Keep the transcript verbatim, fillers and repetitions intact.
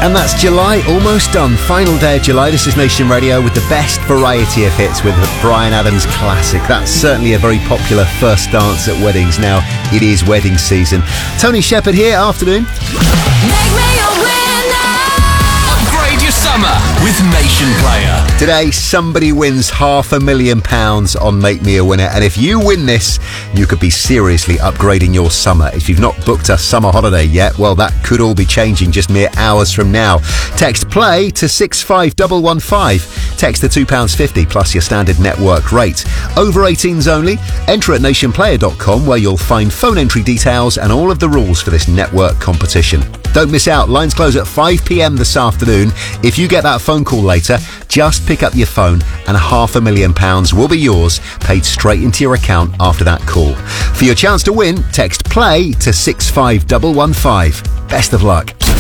And that's July almost done. Final day of July. This is Nation Radio with the best variety of hits with Bryan Adams classic. That's certainly a very popular first dance at weddings now. It is wedding season. Tony Shepherd here, afternoon. Make me a winner. Upgrade your summer with Nation Player. Today, somebody wins half a million pounds on Make Me a Winner. And if you win this, you could be seriously upgrading your summer. If you've not booked a summer holiday yet, well, that could all be changing just mere hours from now. Text PLAY to six five one one five. Text the two pounds fifty plus your standard network rate. Over eighteens only. Enter at nation player dot com where you'll find phone entry details and all of the rules for this network competition. Don't miss out. Lines close at five p.m. this afternoon. If you get that phone call later, just pick up your phone and half a million pounds will be yours, paid straight into your account after that call. For your chance to win, text PLAY to six five one one five. Best of luck.